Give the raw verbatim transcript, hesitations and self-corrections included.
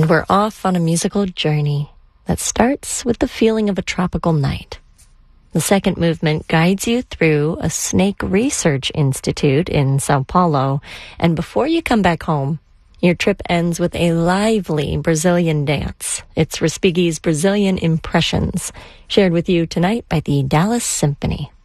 And we're off on a musical journey that starts with the feeling of a tropical night. The second movement guides you through a snake research institute in Sao Paulo, and before you come back home, your trip ends with a lively Brazilian dance. It's Respighi's Brazilian Impressions, shared with you tonight by the Dallas Symphony.